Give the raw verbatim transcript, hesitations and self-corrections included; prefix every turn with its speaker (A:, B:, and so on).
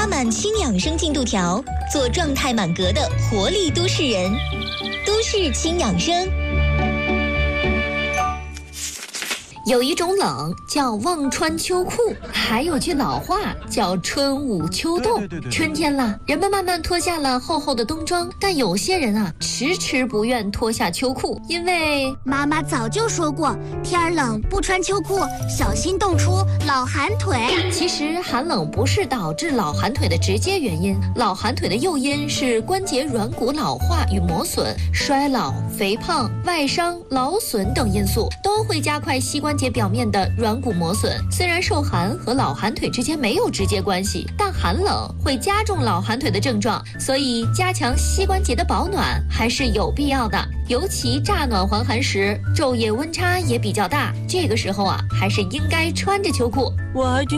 A: 插满轻养生进度条，做状态满格的活力都市人。都市轻养生。
B: 有一种冷叫忘穿秋裤，还有句老话叫春捂秋冻。对对对对，春天了，人们慢慢脱下了厚厚的冬装，但有些人啊，迟迟不愿脱下秋裤，因为
C: 妈妈早就说过，天冷不穿秋裤，小心冻出老寒腿。
B: 其实寒冷不是导致老寒腿的直接原因，老寒腿的诱因是关节软骨老化与磨损、衰老、肥胖、外伤、劳损等因素，都会加快膝关节表面的软骨磨损。虽然受寒和老寒腿之间没有直接关系，但寒冷会加重老寒腿的症状，所以加强膝关节的保暖还是有必要的。尤其乍暖还寒时，昼夜温差也比较大，这个时候啊，还是应该穿着秋裤。
D: 我还听